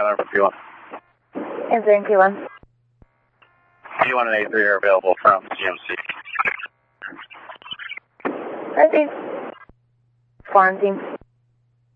Skyline for P1. Answering P1. P1 and A3 are available from GMC. Ready. Quarantine.